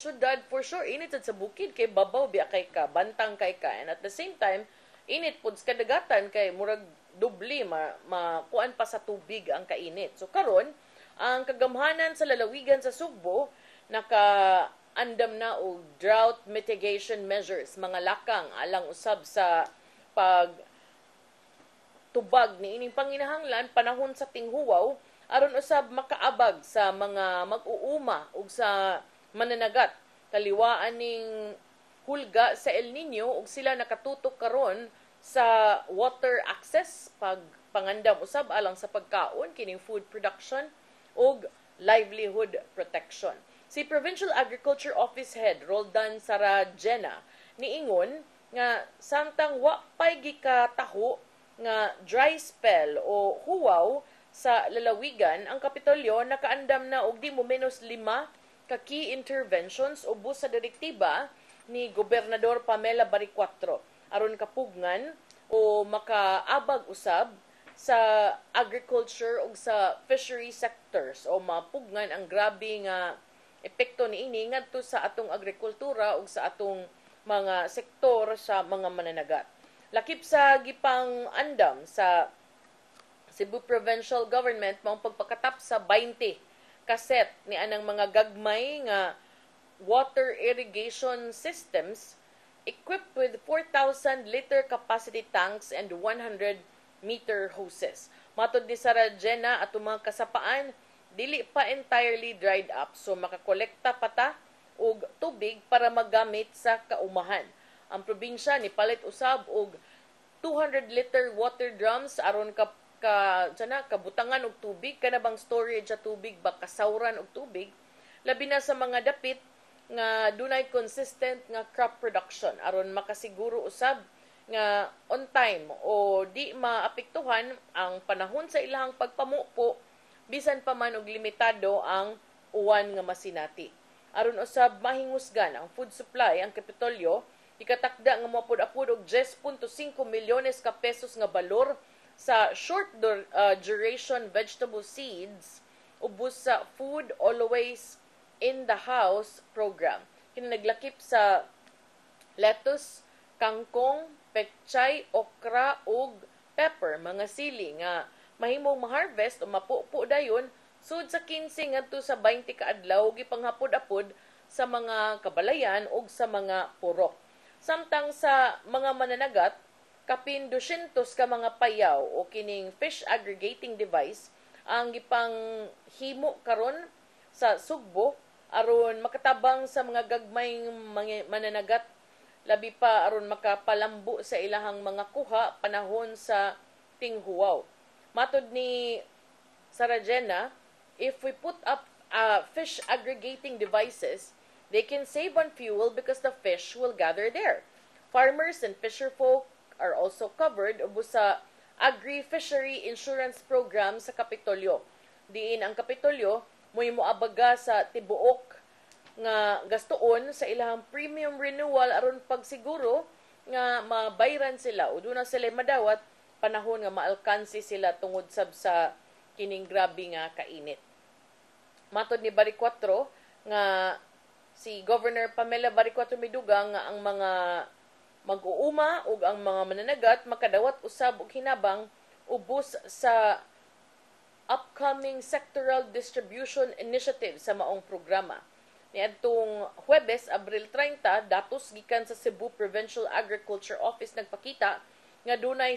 syudad for sure init sad sa bukid kay babaw biya kay ka, bantang kay ka, and at the same time init pud sa kadagatan kay murag dubli makuan pa sa tubig ang kainit. So karon ang kagamhanan sa lalawigan sa Sugbo naka-andam na og drought mitigation measures, mga lakang alang usab sa pag tubag ni ining panginahanglan panahon sa tinghuwaw aron usab makaabag sa mga mag-uuma ug sa mananagat kaliwaan ning hulga sa El Nino ug sila nakatutok karon sa water access pag pangandam usab alang sa pagkaon kining food production ug livelihood protection. Si Provincial Agriculture Office Head Roldan Sarajena niingon nga samtang wa pay gikataho nga dry spell o huwaw sa lalawigan, ang Kapitolyo nakaandam na og di mo menos 5 ka key interventions ubos sa direktiba ni Gobernador Pamela Baricuatro aron kapugngan o makaabag usab sa agriculture ug sa fishery sectors o mapugngan ang grabe nga epekto niini ngadto sa atong agrikultura ug sa atong mga sektor sa mga mananagat. Lakip sa gipang andam sa Cebu Provincial Government mao pagpakatap sa 20 kaset ni anang mga gagmay nga water irrigation systems equipped with 4,000 liter capacity tanks and 100 meter hoses. Matod ni Sarajena at mga kasapaan dili pa entirely dried up, so makakolekta pa ta og tubig para magamit sa kaumahan. Ang probinsya ni palit usab og 200 liter water drums aron kabutangan og tubig kana bang storage sa tubig ba kasawran og tubig labi na sa mga dapit nga dunay consistent nga crop production aron makasiguro usab nga on time o di maapektuhan ang panahon sa ilahang pagpamupo bisan pa man og limitado ang uwan nga masinati. Aron usab mahingusgan ang food supply, ang Kapitolyo ikatakda nga mapud-apud og 10.5 milyones ka pesos nga balor sa short duration vegetable seeds ubos sa Food Always in the House program. Kini naglakip sa lettuce, kangkong, pechay, okra ug pepper, mga sili nga mahimong ma-harvest o mapupo dayon sud sa 15 ngadto sa 20 ka adlaw gipanghapod-apod sa mga kabalayan ug sa mga purok. Samtang sa mga mananagat kapin 200 ka mga payaw o kining fish aggregating device ang gipang himo karon sa Sugbo aron makatabang sa mga gagmayng mananagat labi pa aron makapalambo sa ilahang mga kuha panahon sa tinghuwaw. Matod ni Sarajena, if we put up fish aggregating devices, they can save on fuel because the fish will gather there. Farmers and fisherfolk are also covered ubos sa agri-fishery insurance program sa Kapitolyo. Diin ang Kapitolyo mo'y moabaga sa tibuok nga gastoon sa ilahang premium renewal aron pagsiguro nga mabayran sila o doon na sila madawat panahon nga maalkansi sila tungod sab sa kining grabe nga kainit. Matod ni Baricuatro nga si Governor Pamela Baricuatro midugang nga ang mga mag-uuma ug ang mga mananagat makadawat usab og hinabang ubos sa upcoming sectoral distribution initiative sa maong programa. Niadtong Huwebes, Abril 30, datos gikan sa Cebu Provincial Agriculture Office nagpakita nga dunay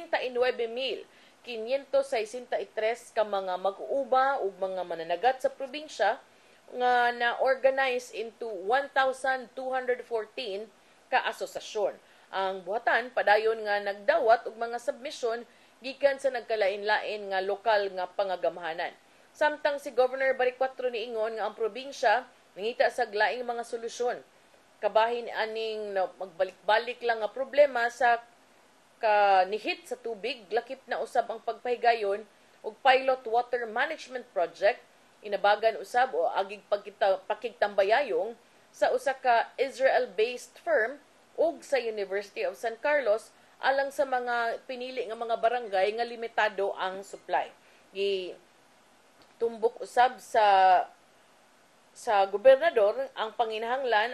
69,563 ka mga mag-uuma ug mga mananagat sa probinsya nga na-organize into 1,214 ka asosasyon. Ang buhatan padayon nga nagdawat og mga submission gikan sa nagkalain-lain nga lokal nga pangagamhanan. Samtang si Governor Baricuatro niingon nga ang probinsya mangita sa laing mga solusyon. Kabahin aning magbalik-balik lang nga problema sa kanihit sa tubig, lakip na usab ang pagpahigayon og pilot water management project inabagan usab o agig pakigtambayayong sa usa ka Israel-based firm ug sa University of San Carlos alang sa mga pinili nga mga barangay nga limitado ang supply. Tumbok usab sa sa gobernador ang panginahanglan